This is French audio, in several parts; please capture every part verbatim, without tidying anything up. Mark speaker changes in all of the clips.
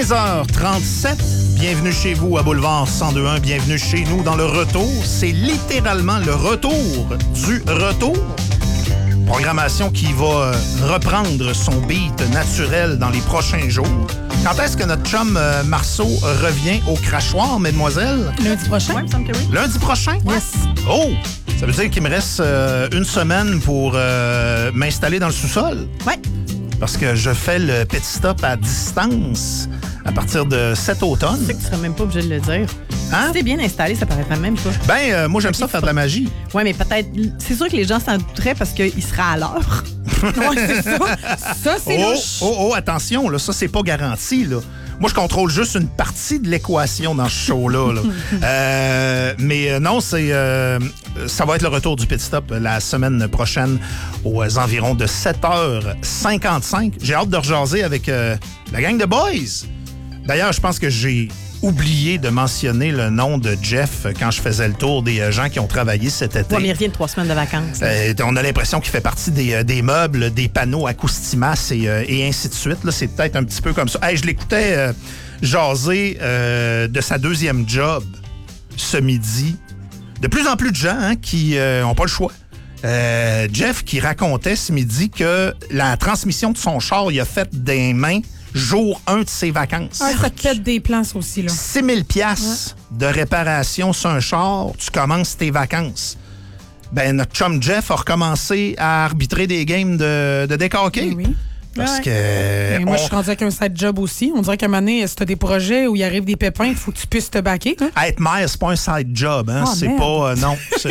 Speaker 1: quinze heures trente-sept, bienvenue chez vous à Boulevard cent deux point un, bienvenue chez nous dans le retour. C'est littéralement le retour du retour. Programmation qui va reprendre son beat naturel dans les prochains jours. Quand est-ce que notre chum euh, Marceau revient au crachoir, mesdemoiselles?
Speaker 2: Lundi prochain.
Speaker 3: Ouais, il me semble que oui.
Speaker 1: Lundi prochain?
Speaker 2: Yes.
Speaker 1: Oh! Ça veut dire qu'il me reste euh, une semaine pour euh, m'installer dans le sous-sol?
Speaker 3: Ouais.
Speaker 1: Parce que je fais le pit stop à distance à partir de cet automne.
Speaker 3: Tu sais que tu serais même pas obligé de le dire.
Speaker 1: Hein?
Speaker 3: Si t'es bien installé, ça paraîtrait même pas.
Speaker 1: Ben, euh, moi, j'aime ça faire de la magie.
Speaker 3: Ouais, mais peut-être... C'est sûr que les gens s'en douteraient parce qu'il sera à l'heure.
Speaker 2: Ouais, c'est ça. Ça, c'est
Speaker 1: Oh,
Speaker 2: louche.
Speaker 1: oh, oh, attention, là, ça, c'est pas garanti, là. Moi, je contrôle juste une partie de l'équation dans ce show-là. Là. euh, mais euh, non, c'est euh, ça va être le retour du pit stop la semaine prochaine aux environs de sept heures cinquante-cinq. J'ai hâte de rejaser avec euh, la gang de boys. D'ailleurs, je pense que j'ai oublié de mentionner le nom de Jeff quand je faisais le tour des gens qui ont travaillé cet été.
Speaker 3: Ouais, mais il revient de trois semaines de vacances.
Speaker 1: Euh, on a l'impression qu'il fait partie des, des meubles, des panneaux Acoustimas et, euh, et ainsi de suite. Là, c'est peut-être un petit peu comme ça. Hey, je l'écoutais euh, jaser euh, de sa deuxième job ce midi. De plus en plus de gens hein, qui n'ont pas le choix. Euh, Jeff qui racontait ce midi que la transmission de son char, il a fait des mains jour un de ses vacances.
Speaker 2: Ouais, ça te pète des plans, ça aussi, là.
Speaker 1: six mille piastres de réparation sur un char, tu commences tes vacances. Ben, notre chum Jeff a recommencé à arbitrer des games de, de deck hockey.
Speaker 2: Oui.
Speaker 1: Parce
Speaker 3: Ouais.
Speaker 1: que...
Speaker 2: Et moi,
Speaker 1: on-
Speaker 2: je suis rendue avec un side job aussi. On dirait qu'à un moment donné, si tu as des projets où il arrive des pépins, il faut que tu puisses te backer. Hein?
Speaker 1: Être maire, c'est pas un side job, hein?
Speaker 2: Oh,
Speaker 1: c'est
Speaker 2: merde.
Speaker 1: pas... euh, non. C'est,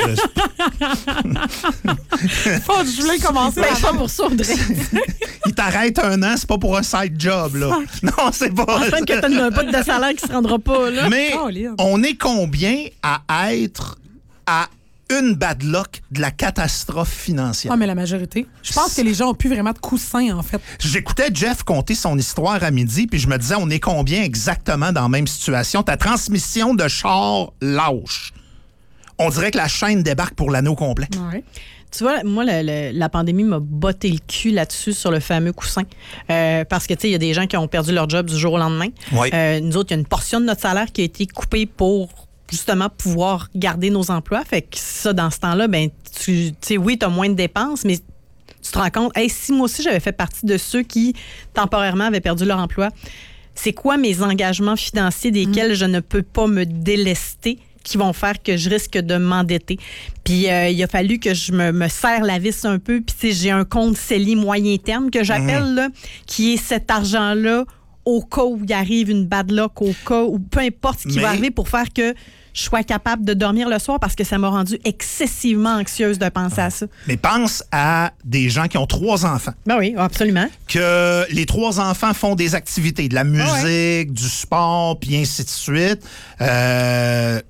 Speaker 2: Oh, je voulais commencer
Speaker 3: Ben,
Speaker 2: à
Speaker 3: pas pour ça, Audrey.
Speaker 1: il t'arrête un an, c'est pas pour un side job, là. Non, c'est pas...
Speaker 3: Enfin, que t'as un pote de salaire qui se rendra pas, là.
Speaker 1: Mais
Speaker 2: Oh, Lynn.
Speaker 1: on est combien à être à une bad luck de la catastrophe financière?
Speaker 2: Ah, mais la majorité. Je pense que les gens ont plus vraiment de coussins, en fait.
Speaker 1: J'écoutais Jeff conter son histoire à midi, puis je me disais, on est combien exactement dans la même situation? Ta transmission de char lâche. On dirait que la chaîne débarque pour l'anneau complet.
Speaker 2: Ouais.
Speaker 3: Tu vois, moi, le- le- la pandémie m'a botté le cul là-dessus sur le fameux coussin. Euh, parce que, tu sais, il y a des gens qui ont perdu leur job du jour au lendemain.
Speaker 1: Oui.
Speaker 3: Euh, nous autres, il y a une portion de notre salaire qui a été coupée pour justement pouvoir garder nos emplois. Fait que ça, dans ce temps-là, ben tu tu sais, oui, tu as moins de dépenses, mais tu te rends compte, hey, si moi aussi, j'avais fait partie de ceux qui, temporairement, avaient perdu leur emploi, c'est quoi mes engagements financiers desquels je ne peux pas me délester, qui vont faire que je risque de m'endetter. Puis euh, il a fallu que je me, me serre la vis un peu. Puis tu sais, j'ai un compte C E L I moyen terme que j'appelle, là, qui est cet argent-là au cas où il arrive une bad luck, au cas où peu importe ce qui
Speaker 1: Mais-
Speaker 3: va arriver pour faire que je sois capable de dormir le soir parce que ça m'a rendue excessivement anxieuse de penser à ça.
Speaker 1: Mais pense à des gens qui ont trois enfants.
Speaker 3: Ben oui, absolument.
Speaker 1: Que les trois enfants font des activités, de la musique,
Speaker 3: ouais.
Speaker 1: du sport, puis ainsi de suite. Euh,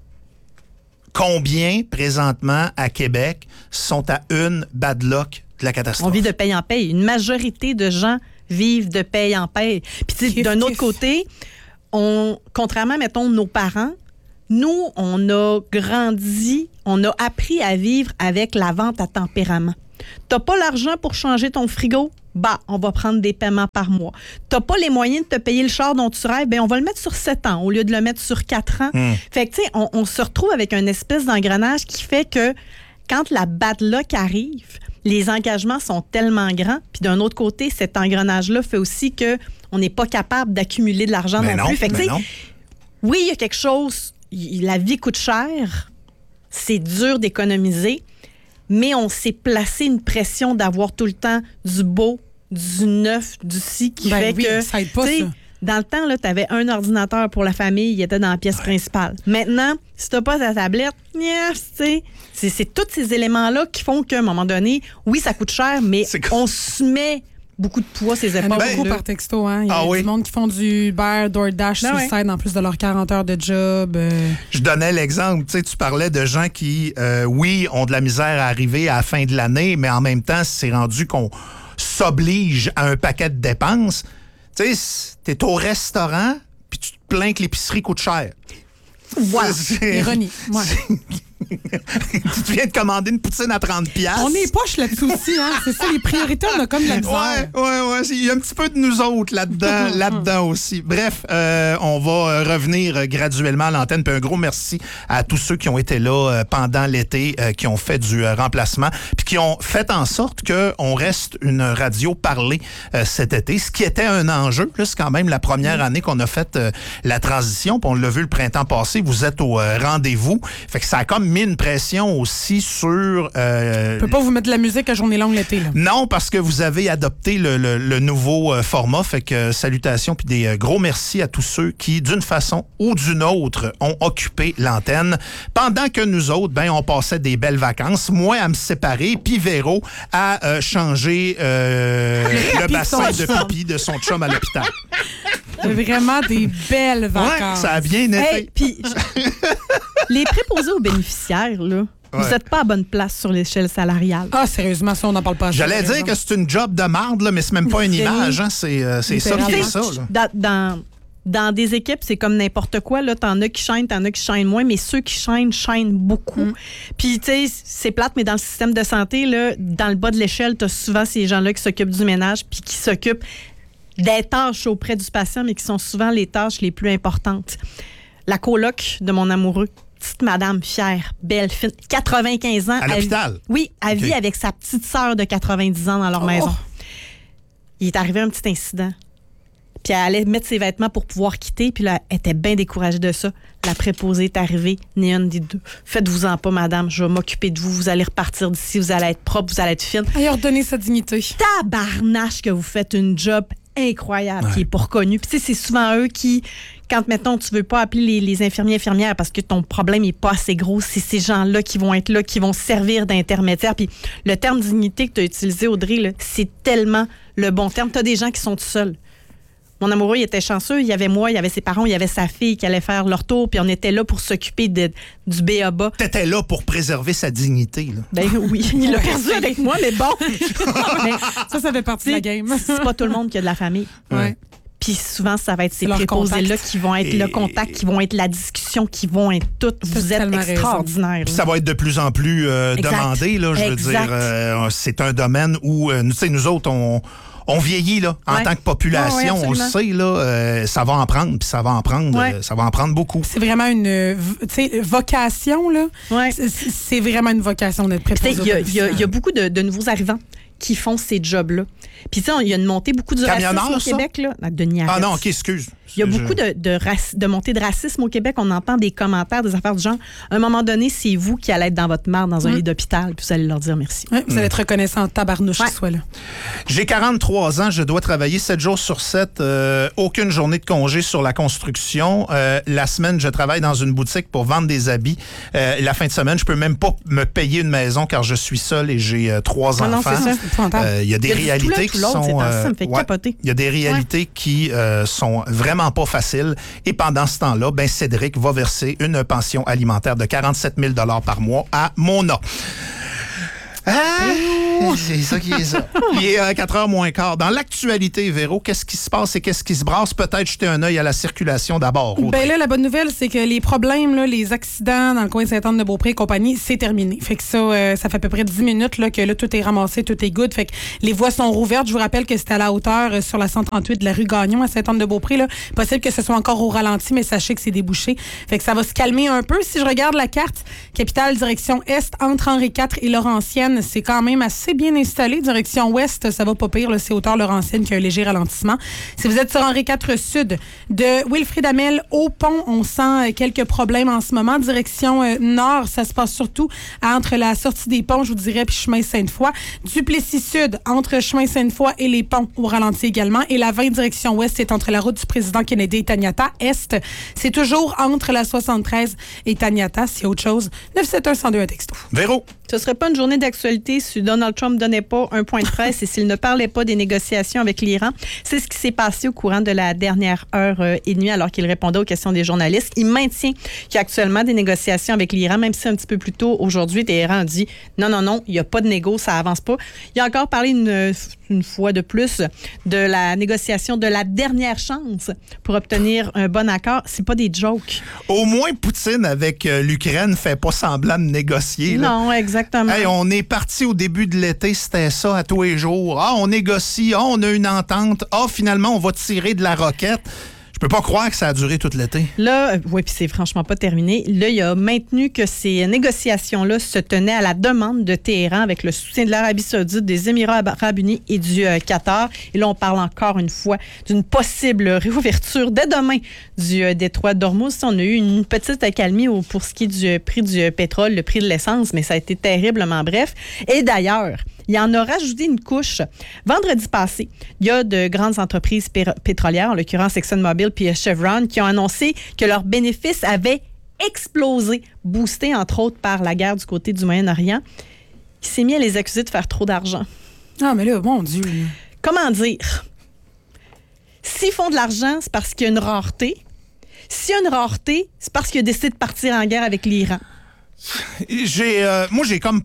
Speaker 1: combien, présentement, à Québec, sont à une bad luck de la catastrophe?
Speaker 3: On vit de paye en paye. Une majorité de gens vivent de paye en paye. Puis tu sais,
Speaker 2: Kiff,
Speaker 3: d'un autre
Speaker 2: kiff.
Speaker 3: côté, on, contrairement, mettons, nos parents, nous, on a grandi, on a appris à vivre avec la vente à tempérament. T'as pas l'argent pour changer ton frigo? Bah, on va prendre des paiements par mois. T'as pas les moyens de te payer le char dont tu rêves? Ben, on va le mettre sur sept ans au lieu de le mettre sur quatre ans.
Speaker 1: Mm.
Speaker 3: Fait que, tu sais, on, on se retrouve avec une espèce d'engrenage qui fait que quand la bad luck arrive, les engagements sont tellement grands. Puis d'un autre côté, cet engrenage-là fait aussi que on n'est pas capable d'accumuler de l'argent
Speaker 1: Mais
Speaker 3: non,
Speaker 1: non,
Speaker 3: plus. Fait que,
Speaker 1: mais
Speaker 3: tu sais,
Speaker 1: non.
Speaker 3: oui, il y a quelque chose, y- la vie coûte cher, c'est dur d'économiser, mais on s'est placé une pression d'avoir tout le temps du beau, du neuf, du ci, qui
Speaker 2: Ben
Speaker 3: fait
Speaker 2: oui,
Speaker 3: que...
Speaker 2: ça aide pas,
Speaker 3: tu sais,
Speaker 2: ça.
Speaker 3: dans le temps, tu avais un ordinateur pour la famille, il était dans la pièce principale. Maintenant, si tu n'as pas ta tablette, yes, tu sais, c'est, c'est tous ces éléments-là qui font qu'à un moment donné, oui, ça coûte cher, mais
Speaker 1: C'est comme-
Speaker 3: on se met beaucoup de poids ces
Speaker 2: Il y en a
Speaker 3: épaules.
Speaker 1: Ben,
Speaker 2: beaucoup
Speaker 3: là.
Speaker 2: par texto. Hein? Il y a
Speaker 1: Ah oui.
Speaker 2: du monde qui font du Uber, DoorDash,
Speaker 3: Ben
Speaker 2: Suicide en plus de leurs quarante heures de job. euh.
Speaker 1: Je donnais l'exemple, tu sais, tu parlais de gens qui, euh, oui, ont de la misère à arriver à la fin de l'année, mais en même temps, c'est rendu qu'on s'oblige à un paquet de dépenses. Tu sais, t'es au restaurant, puis tu te plains que l'épicerie coûte cher.
Speaker 3: Voilà.
Speaker 1: C'est-
Speaker 2: Ironie. Ouais.
Speaker 1: Tu viens de commander une poutine à trente piastres.
Speaker 2: On est poche là-dessus aussi, hein? C'est ça, les priorités, on a comme de la misère.
Speaker 1: Ouais, ouais, ouais. Il y a un petit peu de nous autres là-dedans, là-dedans aussi. Bref, euh, on va revenir graduellement à l'antenne. Puis un gros merci à tous ceux qui ont été là euh, pendant l'été, euh, qui ont fait du euh, remplacement, puis qui ont fait en sorte qu'on reste une radio parlée euh, cet été, ce qui était un enjeu. Là, c'est quand même la première année qu'on a fait euh, la transition, puis on l'a vu le printemps passé. Vous êtes au euh, rendez-vous. Fait que ça a comme mis une pression aussi sur... Euh,
Speaker 2: Je peux pas vous mettre de la musique à journée longue l'été, là.
Speaker 1: Non, parce que vous avez adopté le, le, le nouveau euh, format. Fait que euh, salutations puis des euh, gros merci à tous ceux qui, d'une façon ou d'une autre, ont occupé l'antenne. Pendant que nous autres, ben, on passait des belles vacances. Moi, à me séparer, puis Véro à euh, changer euh, le bassin de pipi de son chum à l'hôpital.
Speaker 2: Vraiment des belles vacances.
Speaker 1: Ouais, ça a bien été.
Speaker 3: Hey, puis, les préposés aux bénéficiaires, là,
Speaker 1: Ouais.
Speaker 3: vous n'êtes pas à bonne place sur l'échelle salariale.
Speaker 2: Ah, sérieusement, ça, on n'en parle pas assez.
Speaker 1: J'allais dire que c'est une job de marde, là, mais c'est même pas une image. Hein. C'est, euh, c'est ça qui est ça. Là.
Speaker 3: Dans, dans, dans des équipes, c'est comme n'importe quoi. Là, t'en as qui chaînent, t'en as qui chaînent moins, mais ceux qui chaînent, chaînent beaucoup. Mm. Puis, tu sais, c'est plate, mais dans le système de santé, là, dans le bas de l'échelle, t'as souvent ces gens-là qui s'occupent du ménage puis qui s'occupent des tâches auprès du patient, mais qui sont souvent les tâches les plus importantes. La coloc de mon amoureux, petite madame fière, belle, fine, quatre-vingt-quinze ans.
Speaker 1: À l'hôpital?
Speaker 3: Elle, oui, elle okay. vit avec sa petite sœur de quatre-vingt-dix ans dans leur oh. maison. Il est arrivé un petit incident. Puis elle allait mettre ses vêtements pour pouvoir quitter, puis là, elle était bien découragée de ça. La préposée est arrivée, ni une des deux. Faites-vous-en pas, madame, je vais m'occuper de vous, vous allez repartir d'ici, vous allez être propre, vous allez être fine.
Speaker 2: Elle a redonné sa dignité.
Speaker 3: Tabarnache que vous faites une job incroyable, ouais. qui est pas reconnue. Puis tu sais, c'est souvent eux qui, quand mettons, tu veux pas appeler les, les infirmiers infirmières parce que ton problème est pas assez gros, c'est ces gens-là qui vont être là, qui vont servir d'intermédiaire. Puis le terme dignité que tu as utilisé, Audrey, là, c'est tellement le bon terme. Tu as des gens qui sont tout seuls. Mon amoureux, il était chanceux. Il y avait moi, il y avait ses parents, il y avait sa fille qui allait faire leur tour, puis on était là pour s'occuper de, du B A B A.
Speaker 1: T'étais là pour préserver sa dignité, là.
Speaker 3: Ben oui, il l'a perdu avec moi, mais bon.
Speaker 2: mais ça, ça fait partie de la game.
Speaker 3: C'est pas tout le monde qui a de la famille.
Speaker 2: Ouais.
Speaker 3: Puis souvent, ça va être ces préposés-là qui vont être Et... le contact, qui vont être la discussion, qui vont être toutes. Vous êtes extraordinaires.
Speaker 1: Puis ça va être de plus en plus euh, demandé, là. Je exact. veux dire, euh, c'est un domaine où, euh, tu sais, nous autres, on... On vieillit, là, en ouais. tant que population, oh, oui, on le sait, là, euh, ça va en prendre, puis ça va en prendre, ouais. euh, ça va en prendre beaucoup.
Speaker 2: C'est vraiment une vocation, là.
Speaker 3: Ouais.
Speaker 2: C'est vraiment une vocation d'être préposé.
Speaker 3: Il y, y, y a beaucoup de, de nouveaux arrivants qui font ces jobs-là. Puis, tu sais, il y a une montée beaucoup du racisme au
Speaker 1: ça?
Speaker 3: Québec, là. Denis
Speaker 1: ah non, OK, excuse.
Speaker 3: Il y a beaucoup de, de, raci- de montée de racisme au Québec. On entend des commentaires, des affaires du genre. À un moment donné, c'est vous qui allez être dans votre marde, dans un mmh. lit d'hôpital, puis vous allez leur dire merci.
Speaker 2: Ouais, vous mmh. allez être reconnaissant tabarnouche ouais. qu'ils soient là.
Speaker 1: J'ai quarante-trois ans, je dois travailler sept jours sur sept, euh, aucune journée de congé sur la construction. Euh, la semaine, je travaille dans une boutique pour vendre des habits. Euh, la fin de semaine, je peux même pas me payer une maison car je suis seul et j'ai euh, trois
Speaker 3: ah
Speaker 1: enfants.
Speaker 3: Il
Speaker 1: euh, y a des
Speaker 3: y a
Speaker 1: réalités
Speaker 3: tout
Speaker 1: qui sont...
Speaker 3: Euh, ça me fait
Speaker 1: ouais,
Speaker 3: capoter.
Speaker 1: Il y a des réalités ouais. qui euh, sont vraiment pas faciles. Et pendant ce temps-là, ben Cédric va verser une pension alimentaire de quarante-sept mille dollars par mois à Mona. Ah, c'est ça qui est ça. Il est euh, quatre heures moins quart. Dans l'actualité, Véro, qu'est-ce qui se passe et qu'est-ce qui se brasse? Peut-être jeter un œil à la circulation d'abord.
Speaker 2: Ben là, la bonne nouvelle, c'est que les problèmes, là, les accidents dans le coin de Sainte-Anne-de-Beaupré et compagnie, c'est terminé. Fait que ça, euh, ça fait à peu près dix minutes là, que là, tout est ramassé, tout est good. Fait que les voies sont rouvertes. Je vous rappelle que c'était à la hauteur euh, sur la cent trente-huit de la rue Gagnon à Sainte-Anne-de-Beaupré. Là. Possible que ce soit encore au ralenti, mais sachez que c'est débouché. Fait que ça va se calmer un peu. Si je regarde la carte, capitale direction Est, entre Henri quatre et Laurentienne, c'est quand même assez bien installé. Direction ouest, ça va pas pire. Là, c'est hauteur Laurentienne qui a un léger ralentissement. Si vous êtes sur Henri quatre Sud, de Wilfrid Hamel au pont, on sent quelques problèmes en ce moment. Direction euh, nord, ça se passe surtout entre la sortie des ponts, je vous dirais, puis chemin Sainte-Foy. Duplessis Sud, entre chemin Sainte-Foy et les ponts, au ralenti également. Et la vingt direction ouest, c'est entre la route du président Kennedy et Taniata. Est, c'est toujours entre la soixante-treize et Taniata. S'il y a autre chose, neuf sept un, un zéro deux un texto.
Speaker 1: Véro.
Speaker 3: Ce serait pas une journée d'actualité si Donald Trump Trump ne donnait pas un point de presse et s'il ne parlait pas des négociations avec l'Iran. C'est ce qui s'est passé au courant de la dernière heure euh, et demie alors qu'il répondait aux questions des journalistes. Il maintient qu'il y a actuellement des négociations avec l'Iran, même si un petit peu plus tôt aujourd'hui, Téhéran a dit non, non, non, il n'y a pas de négo, ça avance pas. Il a encore parlé une, une fois de plus de la négociation de la dernière chance pour obtenir un bon accord. C'est pas des jokes.
Speaker 1: Au moins, Poutine avec euh, l'Ukraine fait pas semblant de négocier. Là.
Speaker 3: Non, exactement.
Speaker 1: Hey, on est parti au début de l'été, c'était ça à tous les jours. Ah, on négocie, ah, on a une entente, ah, finalement, on va tirer de la roquette. Je peux pas croire que ça a duré tout l'été.
Speaker 3: Là, oui, puis c'est franchement pas terminé. Là, il a maintenu que ces négociations-là se tenaient à la demande de Téhéran avec le soutien de l'Arabie saoudite, des Émirats arabes unis et du euh, Qatar. Et là, on parle encore une fois d'une possible réouverture dès demain du euh, détroit d'Ormuz. On a eu une petite accalmie au, pour ce qui est du euh, prix du euh, pétrole, le prix de l'essence, mais ça a été terriblement bref. Et d'ailleurs, il en a rajouté une couche. Vendredi passé, il y a de grandes entreprises pé- pétrolières, en l'occurrence ExxonMobil puis Chevron, qui ont annoncé que leurs bénéfices avaient explosé, boostés entre autres par la guerre du côté du Moyen-Orient, qui s'est mis à les accuser de faire trop d'argent.
Speaker 2: Ah, mais là, mon Dieu.
Speaker 3: Comment dire? S'ils font de l'argent, c'est parce qu'il y a une rareté. S'il y a une rareté, c'est parce qu'ils ont décidé de partir en guerre avec l'Iran.
Speaker 1: J'ai, euh, moi, j'ai comme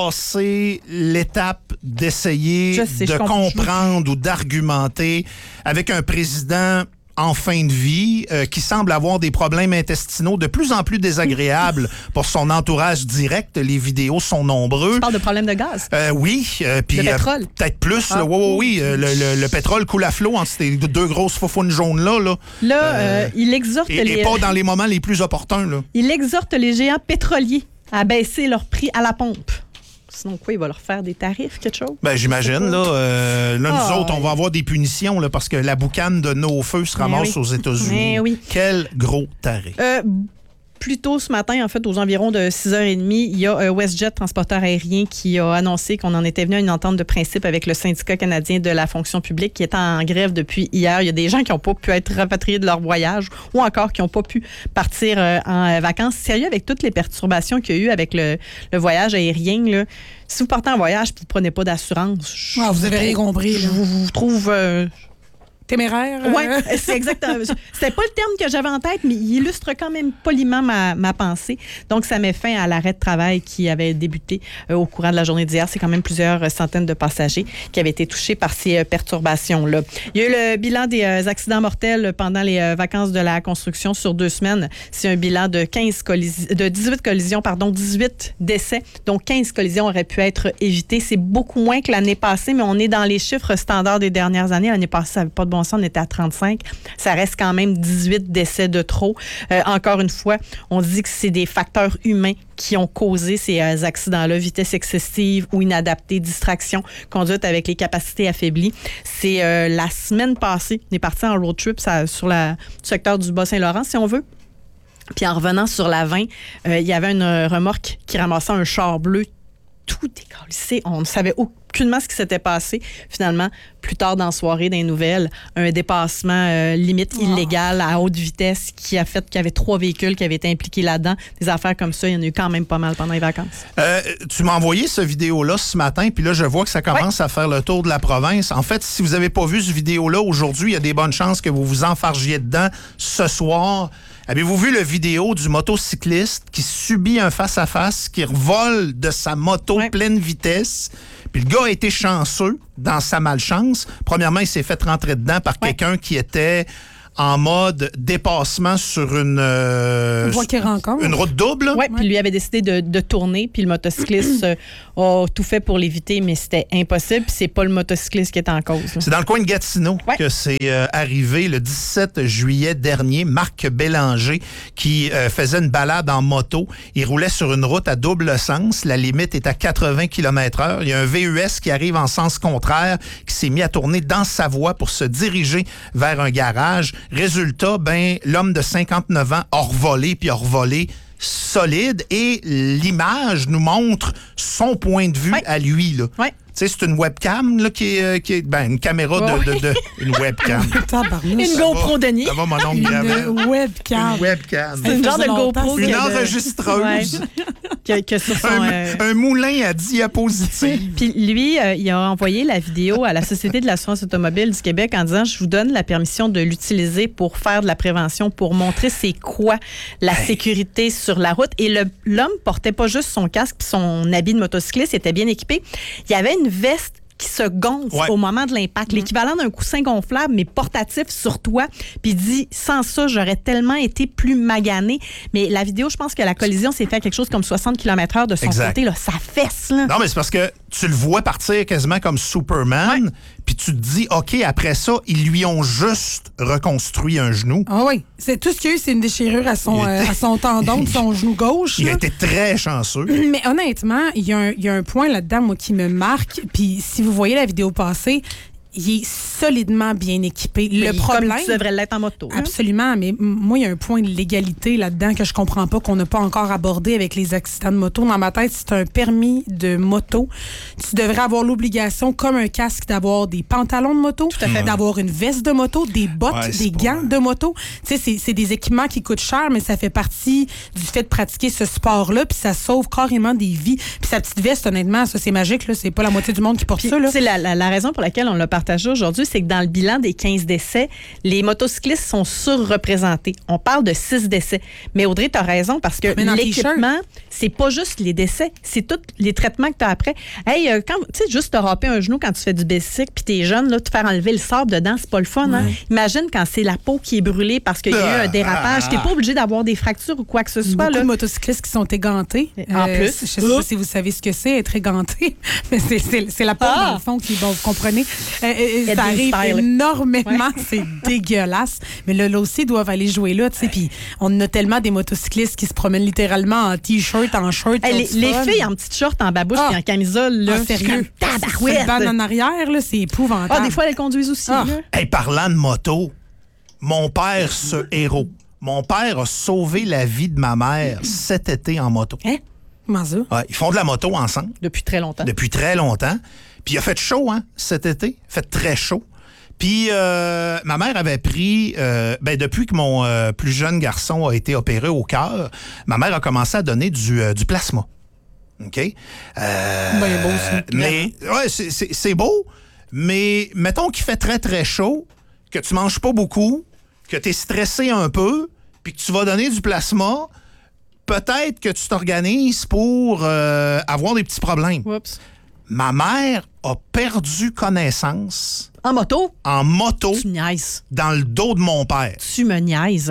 Speaker 1: passer l'étape d'essayer
Speaker 3: sais,
Speaker 1: de comprendre ou d'argumenter avec un président en fin de vie euh, qui semble avoir des problèmes intestinaux de plus en plus désagréables pour son entourage direct. Les vidéos sont nombreux.
Speaker 3: Tu parles de problèmes de gaz?
Speaker 1: Euh, oui. Euh, puis,
Speaker 3: de pétrole?
Speaker 1: Euh, peut-être plus.
Speaker 3: Ah.
Speaker 1: Là, oui, oui, oui. Euh, le, le, le pétrole coule à flot entre ces deux grosses faufounes jaunes-là. Là,
Speaker 3: là euh, euh, il exhorte
Speaker 1: et,
Speaker 3: les...
Speaker 1: Et pas dans les moments les plus opportuns. Là.
Speaker 3: Il exhorte les géants pétroliers à baisser leur prix à la pompe. Sinon, quoi, il va leur faire des tarifs, quelque chose?
Speaker 1: Ben, j'imagine, là. Euh, là, nous
Speaker 3: oh,
Speaker 1: autres, on va avoir des punitions, là, parce que la boucane de nos feux se ramasse
Speaker 3: oui.
Speaker 1: aux États-Unis.
Speaker 3: Oui.
Speaker 1: Quel gros taré.
Speaker 3: Euh, plus tôt ce matin, en fait, aux environs de six heures trente, il y a euh, WestJet, transporteur aérien, qui a annoncé qu'on en était venu à une entente de principe avec le syndicat canadien de la fonction publique qui est en grève depuis hier. Il y a des gens qui n'ont pas pu être rapatriés de leur voyage ou encore qui n'ont pas pu partir euh, en vacances. Sérieux, avec toutes les perturbations qu'il y a eu avec le, le voyage aérien, là, si vous partez en voyage et vous ne prenez pas d'assurance,
Speaker 2: ah, vous avez rien compris.
Speaker 3: Je vous, vous trouve... Euh,
Speaker 2: téméraire?
Speaker 3: Oui, c'est exactement. C'était pas le terme que j'avais en tête, mais il illustre quand même poliment ma, ma pensée. Donc, ça met fin à l'arrêt de travail qui avait débuté euh, au courant de la journée d'hier. C'est quand même plusieurs centaines de passagers qui avaient été touchés par ces euh, perturbations-là. Il y a eu le bilan des euh, accidents mortels pendant les euh, vacances de la construction sur deux semaines. C'est un bilan de quinze collisions, de dix-huit collisions, pardon, dix-huit décès. Donc, quinze collisions auraient pu être évitées. C'est beaucoup moins que l'année passée, mais on est dans les chiffres standards des dernières années. L'année passée, ça n'avait pas de bon sens, on était à trente-cinq. Ça reste quand même dix-huit décès de trop. Euh, encore une fois, on dit que c'est des facteurs humains qui ont causé ces euh, accidents-là, vitesse excessive ou inadaptée, distraction, conduite avec les capacités affaiblies. C'est euh, la semaine passée, on est parti en road trip ça, sur le secteur du Bas-Saint-Laurent, si on veut. Puis en revenant sur la vingt, euh, il y avait une remorque qui ramassait un char bleu tout décalissé. On ne savait aucunement ce qui s'était passé. Finalement, plus tard dans la soirée, dans les nouvelles, un dépassement euh, limite oh. illégal à haute vitesse qui a fait qu'il y avait trois véhicules qui avaient été impliqués là-dedans. Des affaires comme ça, il y en a eu quand même pas mal pendant les vacances.
Speaker 1: Euh, tu m'as envoyé ce vidéo-là ce matin, puis là, je vois que ça commence ouais. à faire le tour de la province. En fait, si vous n'avez pas vu ce vidéo-là aujourd'hui, il y a des bonnes chances que vous vous enfargiez dedans ce soir. Avez-vous vu le vidéo du motocycliste qui subit un face-à-face, qui revole de sa moto ouais. pleine vitesse? Puis le gars a été chanceux dans sa malchance. Premièrement, il s'est fait rentrer dedans par ouais. quelqu'un qui était en mode dépassement sur une, euh,
Speaker 2: voie qui rencontre.
Speaker 1: Une route double.
Speaker 3: Oui, puis lui avait décidé de, de tourner, puis le motocycliste euh, a tout fait pour l'éviter, mais c'était impossible, puis c'est pas le motocycliste qui est en cause. Là.
Speaker 1: C'est dans le coin de Gatineau ouais. que c'est euh, arrivé le dix-sept juillet dernier. Marc Bélanger qui euh, faisait une balade en moto. Il roulait sur une route à double sens. La limite est à quatre-vingts kilomètres heure. Il y a un V U S qui arrive en sens contraire, qui s'est mis à tourner dans sa voie pour se diriger vers un garage. Résultat, ben, l'homme de cinquante-neuf ans a revolé, puis a revolé solide. Et l'image nous montre son point de vue
Speaker 3: ouais.
Speaker 1: à lui. Là.
Speaker 3: Ouais.
Speaker 1: Tu sais, c'est une webcam là, qui, est, qui est... Ben, une caméra de... de, de une webcam.
Speaker 3: Une GoPro, Denis.
Speaker 1: Ça va, mon oncle
Speaker 2: Une webcam.
Speaker 1: Une webcam.
Speaker 3: C'est une genre de GoPro.
Speaker 1: Une enregistreuse. Ouais.
Speaker 3: que, que sur son...
Speaker 1: Un,
Speaker 3: euh,
Speaker 1: un moulin à diapositive.
Speaker 3: Puis lui, euh, il a envoyé la vidéo à la Société de l'assurance automobile du Québec en disant « Je vous donne la permission de l'utiliser pour faire de la prévention, pour montrer c'est quoi la hey. sécurité sur la route. » Et le, l'homme portait pas juste son casque puis son habit de motocycliste, il était bien équipé. Il y avait une veste qui se gonfle ouais. au moment de l'impact. Mmh. L'équivalent d'un coussin gonflable, mais portatif sur toi. Puis il dit, sans ça, j'aurais tellement été plus magané. Mais la vidéo, je pense que la collision s'est fait à quelque chose comme soixante kilomètres heure de son
Speaker 1: exact.
Speaker 3: côté. Là, ça fesse, là.
Speaker 1: Non, mais c'est parce que tu le vois partir quasiment comme Superman. Ouais. Puis tu te dis, OK, après ça, ils lui ont juste reconstruit un genou.
Speaker 2: Ah oui. C'est, tout ce qu'il y a eu, c'est une déchirure à son, était... euh, à son tendon de son genou gauche.
Speaker 1: Il
Speaker 2: là.
Speaker 1: a été très chanceux.
Speaker 2: Mais honnêtement, il y, y a un point là-dedans, moi, qui me marque. Puis si vous voyez la vidéo passer, il est solidement bien équipé. Le
Speaker 3: mais
Speaker 2: problème,
Speaker 3: comme tu devrais l'être en moto. Hein?
Speaker 2: Absolument, mais moi, il y a un point de légalité là-dedans que je comprends pas, qu'on n'a pas encore abordé avec les accidents de moto. Dans ma tête, c'est un permis de moto. Tu devrais avoir l'obligation, comme un casque, d'avoir des pantalons de moto,
Speaker 3: tout à fait.
Speaker 2: D'avoir une veste de moto, des bottes, ouais, des gants pas... de moto. Tu sais, c'est, c'est des équipements qui coûtent cher, mais ça fait partie du fait de pratiquer ce sport-là, puis ça sauve carrément des vies. Puis sa petite veste, honnêtement, ça, c'est magique, là. C'est pas la moitié du monde qui porte puis, ça, là.
Speaker 3: La, la, la raison pour laquelle on l'a partagé aujourd'hui, c'est que dans le bilan des quinze décès, les motocyclistes sont surreprésentés. On parle de six décès. Mais Audrey, tu as raison, parce que l'équipement, c'est pas juste les décès, c'est tous les traitements que tu as après. Hey, euh, quand, tu sais, juste te râper un genou quand tu fais du bicycle, puis t'es jeune, là, te faire enlever le sable dedans, c'est pas le fun. Hein? Ouais. Imagine quand c'est la peau qui est brûlée parce qu'il y a eu un dérapage. Ah. T'es pas obligé d'avoir des fractures ou quoi que ce soit.
Speaker 2: Beaucoup
Speaker 3: là.
Speaker 2: de motocyclistes qui sont égantés.
Speaker 3: En
Speaker 2: euh,
Speaker 3: plus.
Speaker 2: Je sais pas si vous savez ce que c'est, être éganté, mais c'est, c'est, c'est la peau, ah. dans le fond, qui, bon, vous comprenez. Euh, ça arrive style. énormément, ouais. C'est dégueulasse. Mais là, là aussi, ils doivent aller jouer là, tu sais. Puis on a tellement des motocyclistes qui se promènent littéralement en t-shirt, en shirt.
Speaker 3: Hey, les, les filles en petite short, en babouche et ah. en camisole, là,
Speaker 2: ah, sérieux.
Speaker 3: Tabarouette.
Speaker 2: Ban en arrière, là, c'est épouvantable.
Speaker 3: Ah, des fois, elles conduisent aussi.
Speaker 1: Ah.
Speaker 3: Là.
Speaker 1: Hey, parlant de moto, mon père, ce héros, mon père a sauvé la vie de ma mère cet été en moto.
Speaker 3: Hein?
Speaker 2: Comment ça?
Speaker 1: Ouais, ils font de la moto ensemble.
Speaker 3: Depuis très longtemps.
Speaker 1: Depuis très longtemps. Puis il a fait chaud, hein, cet été. Il a fait très chaud. Puis euh, ma mère avait pris, euh, ben depuis que mon euh, plus jeune garçon a été opéré au cœur, ma mère a commencé à donner du, euh, du plasma. OK? Euh,
Speaker 2: ben, beau aussi.
Speaker 1: Mais, ouais, c'est, c'est, c'est beau, mais mettons qu'il fait très, très chaud, que tu manges pas beaucoup, que tu es stressé un peu, puis que tu vas donner du plasma, peut-être que tu t'organises pour euh, avoir des petits problèmes.
Speaker 3: Oups.
Speaker 1: Ma mère a perdu connaissance.
Speaker 3: En moto?
Speaker 1: En moto.
Speaker 3: Tu niaises.
Speaker 1: Dans le dos de mon père.
Speaker 3: Tu me niaises.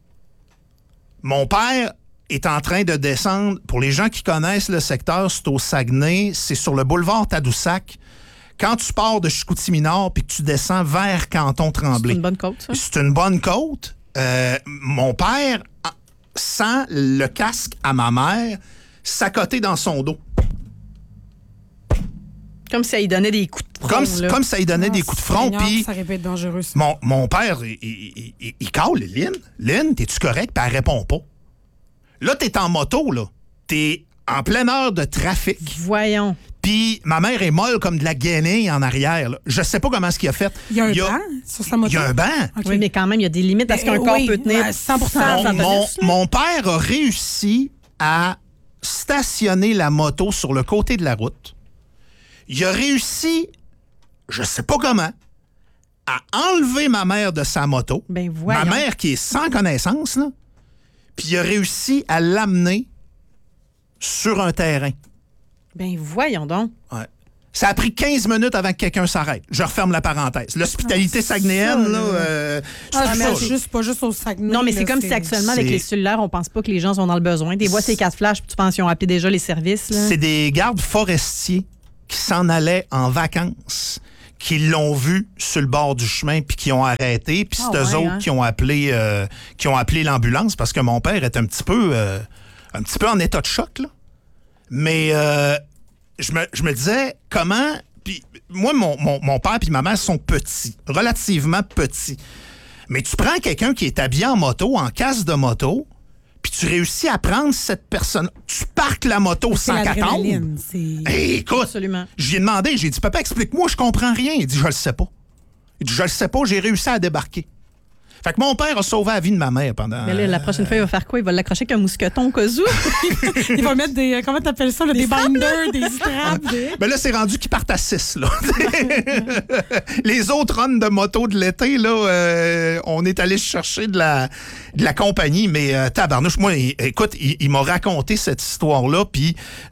Speaker 1: Mon père est en train de descendre. Pour les gens qui connaissent le secteur, c'est au Saguenay. C'est sur le boulevard Tadoussac. Quand tu pars de Chicoutimi-Nord puis que tu descends vers Canton-Tremblay.
Speaker 3: C'est une bonne côte, ça?
Speaker 1: C'est une bonne côte. Euh, mon père, sans le casque à ma mère, s'accotait dans son dos.
Speaker 3: Comme si ça lui donnait des coups de front.
Speaker 1: Comme, comme ça lui donnait ah, des coups de front. Puis
Speaker 2: ça aurait pu être dangereux. Ça.
Speaker 1: Mon, mon père, il, il, il, il cale Lynn. Lynn, t'es-tu correct? Puis elle répond pas. Là, t'es en moto, là. T'es en pleine heure de trafic.
Speaker 3: Voyons.
Speaker 1: Puis ma mère est molle comme de la guenille en arrière. Là. Je sais pas comment est-ce qu'il a fait.
Speaker 2: Il y a un il y a, banc sur sa moto?
Speaker 1: Il y a un banc.
Speaker 3: Okay. Oui, mais quand même, il y a des limites à ce qu'un euh, corps oui, peut tenir.
Speaker 2: cent pour cent.
Speaker 1: Mon, mon, mon père a réussi à stationner la moto sur le côté de la route. Il a réussi, je sais pas comment, à enlever ma mère de sa moto.
Speaker 3: Ben voyons.
Speaker 1: Ma mère qui est sans connaissance, là. Puis il a réussi à l'amener sur un terrain.
Speaker 3: Ben voyons donc.
Speaker 1: Ouais. Ça a pris quinze minutes avant que quelqu'un s'arrête. Je referme la parenthèse. L'hospitalité ah, saguenéenne, ça, là... Euh,
Speaker 2: ah, c'est pas juste, pas juste au Saguenay.
Speaker 3: Non, mais c'est
Speaker 2: là,
Speaker 3: comme
Speaker 2: c'est...
Speaker 3: si actuellement,
Speaker 2: c'est...
Speaker 3: avec les cellulaires, on pense pas que les gens sont dans le besoin. Des fois, c'est quatre flashs, puis tu penses qu'ils ont appelé déjà les services. Là.
Speaker 1: C'est des gardes forestiers qui s'en allaient en vacances, qui l'ont vu sur le bord du chemin puis qui ont arrêté, puis c'est ah, eux ouais, autres hein? qui ont appelé euh, qui ont appelé l'ambulance parce que mon père est un petit peu euh, un petit peu en état de choc là. Mais euh, je me je me disais comment puis moi mon mon, mon père puis ma mère sont petits, relativement petits. Mais tu prends quelqu'un qui est habillé en moto, en casque de moto, puis tu réussis à prendre cette personne. Tu parques la moto
Speaker 2: c'est
Speaker 1: sans qu'attendre. Hey, écoute,
Speaker 3: absolument.
Speaker 1: J'ai demandé, j'ai dit, papa, explique-moi, je comprends rien. Il dit, je le sais pas. Il dit, je le sais pas, j'ai réussi à débarquer. Fait que mon père a sauvé la vie de ma mère pendant...
Speaker 3: Mais là, la prochaine fois, il va faire quoi? Il va l'accrocher avec un mousqueton au cas où?
Speaker 2: Il va mettre des... Comment t'appelles ça? Là, des binders, des straps. Des...
Speaker 1: Ben là, c'est rendu qu'ils partent à six, là. Les autres runs de moto de l'été, là, euh, on est allé chercher de la, de la compagnie, mais euh, tabarnouche, moi, il, écoute, il, il m'a raconté cette histoire-là, puis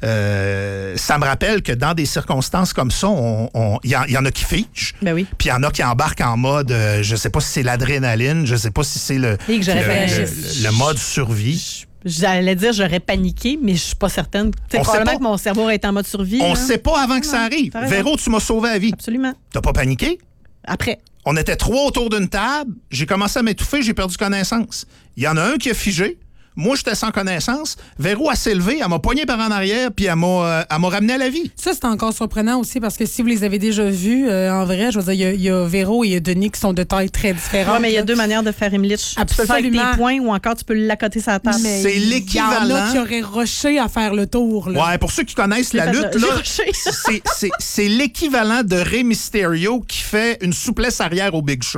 Speaker 1: euh, ça me rappelle que dans des circonstances comme ça, on, on, il, y en, il y en a qui figent,
Speaker 3: ben oui.
Speaker 1: Puis il y en a qui embarquent en mode, euh, je sais pas si c'est l'adrénaline, je sais pas si c'est le,
Speaker 3: Et que j'aurais
Speaker 1: le,
Speaker 3: fait-
Speaker 1: le, le mode survie.
Speaker 3: J'allais dire j'aurais paniqué, mais je suis pas certaine. C'est
Speaker 1: On
Speaker 3: probablement
Speaker 1: sait pas.
Speaker 3: que mon cerveau aurait été en mode survie.
Speaker 1: On
Speaker 3: là.
Speaker 1: sait pas avant que ça arrive.
Speaker 3: t'as raison.
Speaker 1: Véro, tu m'as sauvé la vie.
Speaker 3: Absolument.
Speaker 1: T'as pas paniqué?
Speaker 3: Après.
Speaker 1: On était trois autour d'une table. J'ai commencé à m'étouffer, j'ai perdu connaissance. Il y en a un qui a figé. Moi, j'étais sans connaissance. Véro, elle s'est levée, elle m'a poigné par en arrière, puis elle m'a, euh, elle m'a ramené à la vie.
Speaker 2: Ça, c'est encore surprenant aussi parce que si vous les avez déjà vus, euh, en vrai, je veux dire, il y a- il y, a Véro et il y a Denis qui sont de taille très différentes.
Speaker 3: Ouais, mais il y a
Speaker 2: là.
Speaker 3: deux manières de faire une litch. Tu peux le faire avec
Speaker 2: Absolument.
Speaker 3: tes poings ou encore tu peux l'accoter sur la table.
Speaker 2: Mais
Speaker 1: C'est
Speaker 2: Il y en
Speaker 1: l'équivalent.
Speaker 2: a qui auraient rushé à faire le tour. Là.
Speaker 1: Ouais, pour ceux qui connaissent la
Speaker 3: J'ai fait
Speaker 1: lutte,
Speaker 3: le-
Speaker 1: là,
Speaker 3: j'ai rushé.
Speaker 1: c'est, c'est, c'est l'équivalent de Rey Mysterio qui fait une souplesse arrière au Big Show.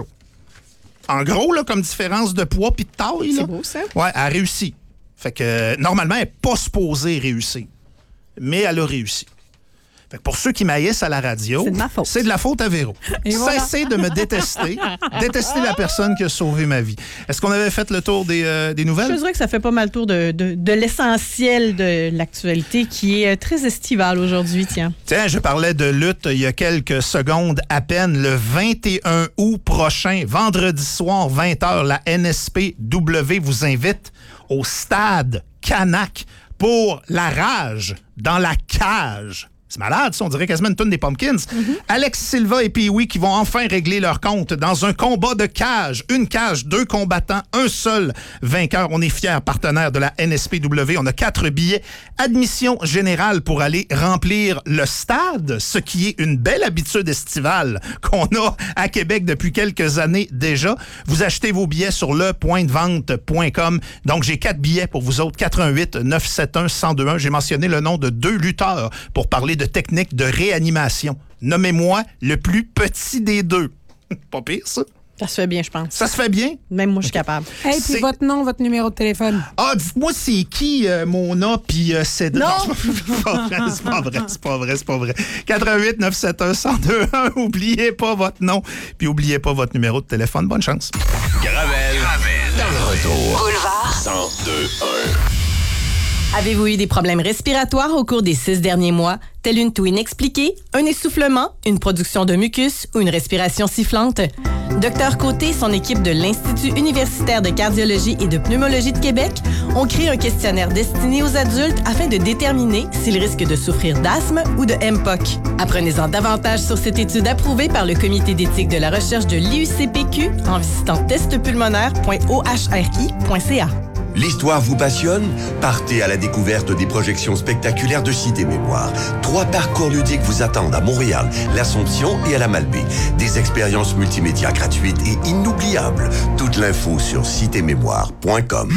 Speaker 1: En gros, là, comme différence de poids puis de taille.
Speaker 3: C'est
Speaker 1: là,
Speaker 3: beau, ça.
Speaker 1: Ouais, elle a réussi. Fait que euh, normalement, elle n'est pas supposée réussir. Mais elle a réussi. Fait que pour ceux qui maïssent à la radio,
Speaker 3: C'est de ma faute.
Speaker 1: c'est de la faute à Véro.
Speaker 2: Et voilà.
Speaker 1: Cessez de me détester. Détester la personne qui a sauvé ma vie. Est-ce qu'on avait fait le tour des, euh, des
Speaker 3: Je
Speaker 1: nouvelles?
Speaker 3: dirais que ça fait pas mal le tour de, de, de l'essentiel de l'actualité qui est euh, très estivale aujourd'hui, tiens.
Speaker 1: Tiens, je parlais de lutte il y a quelques secondes à peine. Le vingt et un août prochain, vendredi soir, vingt heures, la N S P W vous invite au stade Canac pour la rage dans la cage. C'est malade, ça. On dirait quasiment une tonne des Pumpkins. Alex Silva et Pee-Wee qui vont enfin régler leur compte dans un combat de cage. Une cage, deux combattants, un seul vainqueur. On est fiers partenaires de la N S P W. On a quatre billets. Admission générale pour aller remplir le stade, ce qui est une belle habitude estivale qu'on a à Québec depuis quelques années déjà. Vous achetez vos billets sur le point de vente point com. Donc, j'ai quatre billets pour vous autres. quatre un huit neuf sept un un zéro deux un. J'ai mentionné le nom de deux lutteurs pour parler de technique de réanimation. Nommez-moi le plus petit des deux. Pas pire, ça.
Speaker 3: Ça se fait bien, je pense.
Speaker 1: Ça se fait bien?
Speaker 3: Même moi, je suis capable.
Speaker 2: Hey, puis
Speaker 1: C'est-
Speaker 2: votre nom, votre numéro de téléphone.
Speaker 1: Ah, dites-moi, c'est qui euh, Mona puis euh, Cédric?
Speaker 2: Non!
Speaker 1: C'est pas vrai, c'est pas vrai, c'est pas vrai, c'est pas vrai. quatre un huit neuf sept un un zéro deux un. Oubliez pas votre nom, puis oubliez pas votre numéro de téléphone. Bonne chance.
Speaker 4: Gravel, dans le retour.
Speaker 5: Boulevard.
Speaker 4: cent deux un.
Speaker 6: Avez-vous eu des problèmes respiratoires au cours des six derniers mois, tels une toux inexpliquée, un essoufflement, une production de mucus ou une respiration sifflante? Docteur Côté et son équipe de l'Institut universitaire de cardiologie et de pneumologie de Québec ont créé un questionnaire destiné aux adultes afin de déterminer s'ils risquent de souffrir d'asthme ou de M P O C. Apprenez-en davantage sur cette étude approuvée par le Comité d'éthique de la recherche de l'I U C P Q en visitant test pulmonaire point o h r i point c a.
Speaker 7: L'histoire vous passionne? Partez à la découverte des projections spectaculaires de Cité Mémoire. Trois parcours ludiques vous attendent à Montréal, l'Assomption et à la Malbaie. Des expériences multimédia gratuites et inoubliables. Toute l'info sur cité mémoire point com.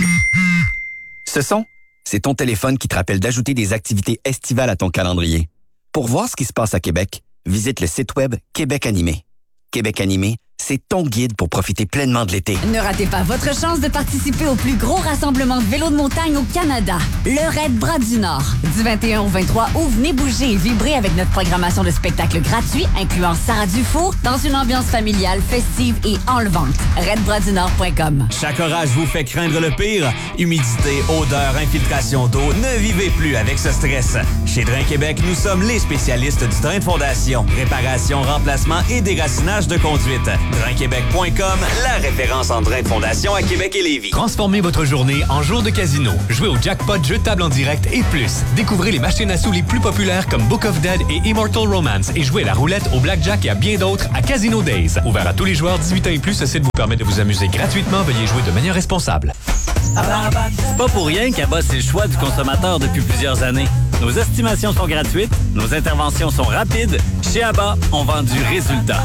Speaker 8: Ce son, c'est ton téléphone qui te rappelle d'ajouter des activités estivales à ton calendrier. Pour voir ce qui se passe à Québec, visite le site web Québec Animé. Québec Animé, c'est ton guide pour profiter pleinement de l'été.
Speaker 5: Ne ratez pas votre chance de participer au plus gros rassemblement de vélos de montagne au Canada, le Raid Bras du Nord. Du vingt et un au vingt-trois août, venez bouger et vibrer avec notre programmation de spectacles gratuits, incluant Sarah Dufour, dans une ambiance familiale, festive et enlevante. raid bras du nord point com.
Speaker 9: Chaque orage vous fait craindre le pire. Humidité, odeur, infiltration d'eau, ne vivez plus avec ce stress. Chez Drain Québec, nous sommes les spécialistes du drain de fondation, réparation, remplacement et déracinage de conduite. drain québec point com, la référence en drain de fondation à Québec et Lévis.
Speaker 10: Transformez votre journée en jour de casino. Jouez au jackpot, jeu de table en direct et plus. Découvrez les machines à sous les plus populaires comme Book of Dead et Immortal Romance et jouez à la roulette, au blackjack et à bien d'autres à Casino Days. Ouvert à tous les joueurs dix-huit ans et plus, ce site vous permet de vous amuser gratuitement. Veuillez jouer de manière responsable.
Speaker 11: C'est pas pour rien qu'Abba, c'est le choix du consommateur depuis plusieurs années. Nos estimations sont gratuites, nos interventions sont rapides. Chez Abba, on vend du résultat.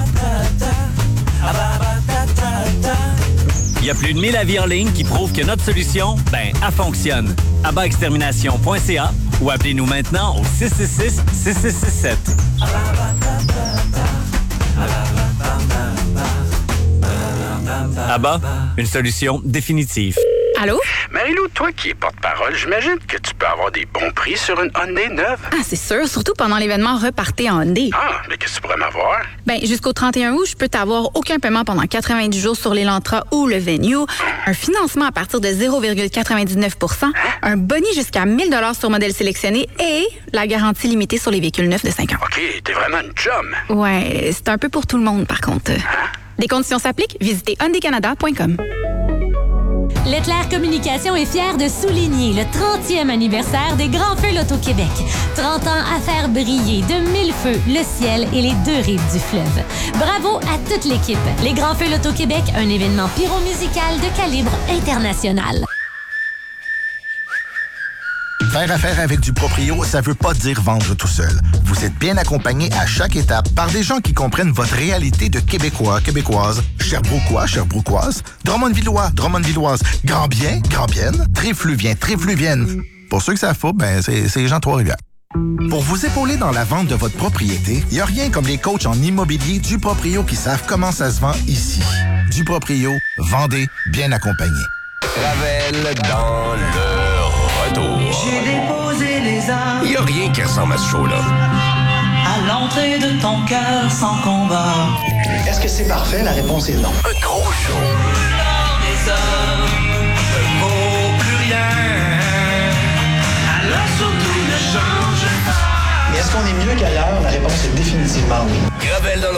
Speaker 11: Il y a plus de mille avis en ligne qui prouvent que notre solution, ben, elle fonctionne. abba extermination point c a ou appelez-nous maintenant au six six six, six six six sept. Abba, une solution définitive.
Speaker 12: Allô?
Speaker 13: Marie-Lou, toi qui es porte-parole, j'imagine que tu peux avoir des bons prix sur une Hyundai neuve.
Speaker 12: Ah, c'est sûr, surtout pendant l'événement Repartez en Hyundai.
Speaker 13: Ah, mais qu'est-ce que tu pourrais m'avoir?
Speaker 12: Ben, jusqu'au trente et un août, je peux t'avoir aucun paiement pendant quatre-vingt-dix jours sur l'Elantra ou le Venue, un financement à partir de zéro virgule quatre-vingt-dix-neuf pour cent, un boni jusqu'à mille dollars sur modèle sélectionné et la garantie limitée sur les véhicules neufs de cinq ans.
Speaker 13: OK, t'es vraiment une chum.
Speaker 12: Ouais, c'est un peu pour tout le monde, par contre. Hein? Des conditions s'appliquent, visitez hyundai canada point com.
Speaker 14: Leclerc Communication est fier de souligner le trentième anniversaire des Grands Feux Loto-Québec. trente ans à faire briller de mille feux le ciel et les deux rives du fleuve. Bravo à toute l'équipe. Les Grands Feux Loto-Québec, un événement pyro-musical de calibre international.
Speaker 15: Faire affaire avec du proprio, ça veut pas dire vendre tout seul. Vous êtes bien accompagné à chaque étape par des gens qui comprennent votre réalité de Québécois, Québécoises, Sherbrookeois, Sherbrookoises, Drummondvillois, Drummondvilloises, Grand-Bien, Grand-Bienne, Tréfluvien, Tréfluvienne. Pour ceux que ça faut, ben c'est, c'est les gens de Trois-Rivières. Pour vous épauler dans la vente de votre propriété, il n'y a rien comme les coachs en immobilier du proprio qui savent comment ça se vend ici. Du proprio, vendez bien accompagné.
Speaker 4: Ravel dans le retour.
Speaker 16: J'ai déposé les armes.
Speaker 4: Il n'y a rien qui ressemble à ce show-là.
Speaker 16: À l'entrée de ton cœur sans combat.
Speaker 17: Est-ce que c'est parfait? La réponse est non.
Speaker 4: Un gros show.
Speaker 16: L'or des hommes ne vaut plus rien. Alors surtout ne change pas.
Speaker 17: Mais est-ce qu'on est mieux qu'ailleurs? La réponse est définitivement oui.
Speaker 4: Ravel dans le